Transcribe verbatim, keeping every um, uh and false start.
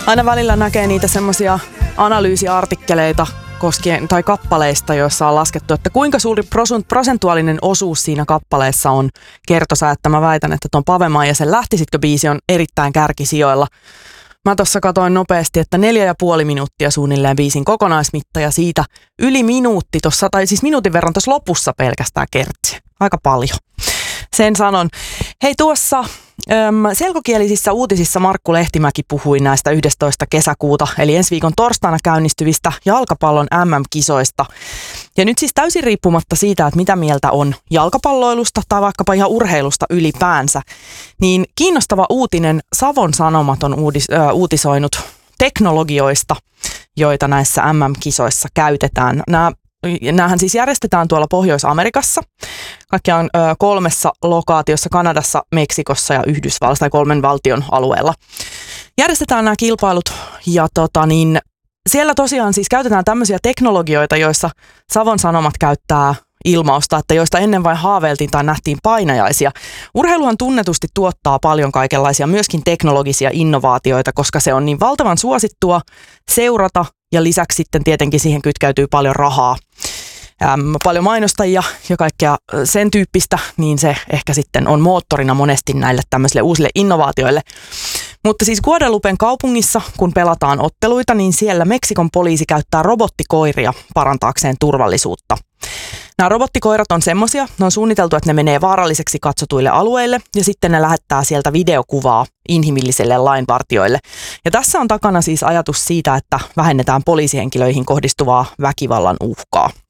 Aina välillä näkee niitä semmoisia analyysiartikkeleita koskien, tai kappaleista, joissa on laskettu, että kuinka suuri prosentuaalinen osuus siinä kappaleessa on kertosää, että mä väitän, että ton Pavema ja sen Lähtisitkö biisi on erittäin kärkisijoilla. Mä tuossa katoin nopeasti, että neljä ja puoli minuuttia suunnilleen biisin kokonaismitta ja siitä yli minuutti tuossa, tai siis minuutin verran tuossa lopussa pelkästään kertsi. Aika paljon. Sen sanon. Hei tuossa äm, selkokielisissä uutisissa Markku Lehtimäki puhui näistä yhdestoista kesäkuuta, eli ensi viikon torstaina käynnistyvistä jalkapallon äm äm-kisoista. Ja nyt siis täysin riippumatta siitä, että mitä mieltä on jalkapalloilusta tai vaikkapa ihan urheilusta ylipäänsä, niin kiinnostava uutinen Savon Sanomat on uudis, äh, uutisoinut teknologioista, joita näissä äm äm-kisoissa käytetään. Nämä Nämähän siis järjestetään tuolla Pohjois-Amerikassa, kaikkiaan ö, kolmessa lokaatiossa, Kanadassa, Meksikossa ja Yhdysvalloissa tai kolmen valtion alueella. Järjestetään nämä kilpailut ja tota, niin, siellä tosiaan siis käytetään tämmöisiä teknologioita, joissa Savon Sanomat käyttää ilmausta, että joista ennen vain haaveiltiin tai nähtiin painajaisia. Urheiluhan tunnetusti tuottaa paljon kaikenlaisia myöskin teknologisia innovaatioita, koska se on niin valtavan suosittua seurata ja lisäksi sitten tietenkin siihen kytkeytyy paljon rahaa. Äm, paljon mainostajia ja kaikkea sen tyyppistä, niin se ehkä sitten on moottorina monesti näille tämmöisille uusille innovaatioille. Mutta siis Guadalupen kaupungissa, kun pelataan otteluita, niin siellä Meksikon poliisi käyttää robottikoiria parantaakseen turvallisuutta. Nämä robottikoirat on semmoisia, ne on suunniteltu, että ne menee vaaralliseksi katsotuille alueille ja sitten ne lähettää sieltä videokuvaa inhimillisille lainvartijoille. Ja tässä on takana siis ajatus siitä, että vähennetään poliisihenkilöihin kohdistuvaa väkivallan uhkaa.